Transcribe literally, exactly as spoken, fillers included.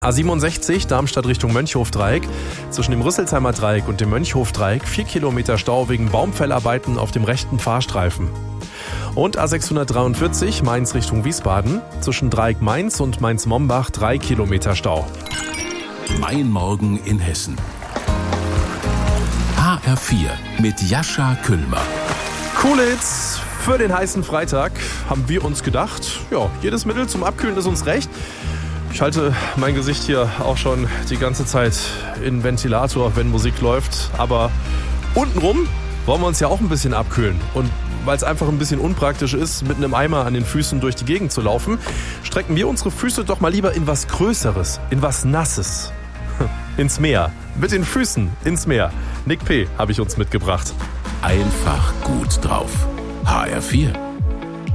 A siebenundsechzig, Darmstadt Richtung Mönchhofdreieck. Zwischen dem Rüsselsheimer Dreieck und dem Mönchhofdreieck vier Kilometer Stau wegen Baumfellarbeiten auf dem rechten Fahrstreifen. Und A sechshundertdreiundvierzig, Mainz Richtung Wiesbaden. Zwischen Dreieck Mainz und Mainz-Mombach drei Kilometer Stau. Mein Morgen in Hessen. H R vier mit Jascha Küllmer. Coole Hits für den heißen Freitag, haben wir uns gedacht. Ja, jedes Mittel zum Abkühlen ist uns recht. Ich halte mein Gesicht hier auch schon die ganze Zeit in Ventilator, wenn Musik läuft. Aber untenrum wollen wir uns ja auch ein bisschen abkühlen. Und weil es einfach ein bisschen unpraktisch ist, mit einem Eimer an den Füßen durch die Gegend zu laufen, strecken wir unsere Füße doch mal lieber in was Größeres, in was Nasses. Ins Meer. Mit den Füßen ins Meer. Nick P. habe ich uns mitgebracht. Einfach gut drauf. H R vier.